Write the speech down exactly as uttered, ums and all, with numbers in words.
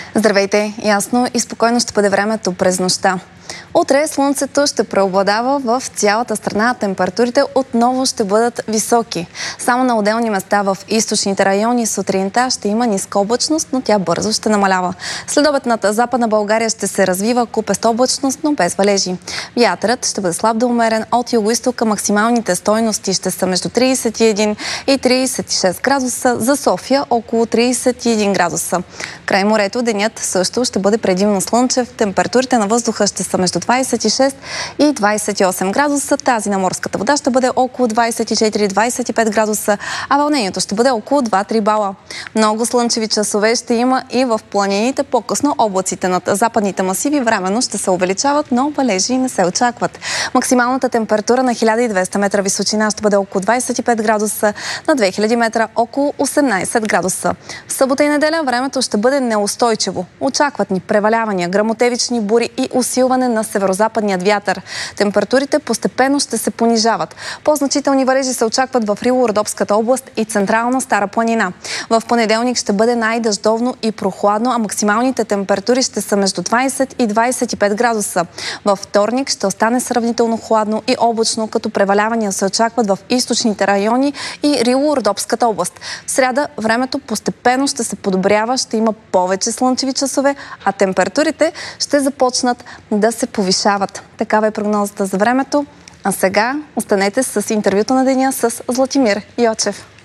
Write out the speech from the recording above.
Здравейте! Ясно и спокойно ще бъде времето през нощта. Утре слънцето ще преобладава в цялата страна, температурите отново ще бъдат високи. Само на отделни места в източните райони сутринта ще има ниска облачност, но тя бързо ще намалява. Следобедната Западна България ще се развива купеста облачност, но без валежи. Вятърът ще бъде слаб до умерен от югоизтока. Максималните стойности ще са между тридесет и един и тридесет и шест градуса, за София около тридесет и един градуса. Край морето денят също ще бъде предимно слънчев. Температурите на въздуха ще са между двадесет и шест и двадесет и осем градуса. Тази на морската вода ще бъде около двадесет и четири до двадесет и пет градуса, а вълнението ще бъде около два-три бала. Много слънчеви часове ще има и в планините. По-късно облаците над западните масиви временно ще се увеличават, но валежи не се очакват. Максималната температура на хиляда и двеста метра височина ще бъде около двадесет и пет градуса, на две хиляди метра около осемнадесет градуса. В събота и неделя времето ще бъде неустойчиво. Очакват ни превалявания, гръмотевични бури и усилване на северозападният вятър. Температурите постепенно ще се понижават. По-значителни валежи се очакват в Рило-Родопската област и централна Стара планина. В понеделник ще бъде най-дъждовно и прохладно, а максималните температури ще са между двадесет и двадесет и пет градуса. Във вторник ще остане сравнително хладно и облачно, като превалявания се очакват в източните райони и Рило-Родопската област. В сряда времето постепенно ще се подобрява, ще има повече слънчеви часове, а температурите ще започнат да се повишават. Такава е прогнозата за времето. А сега останете с интервюто на деня с Златимир Йочев.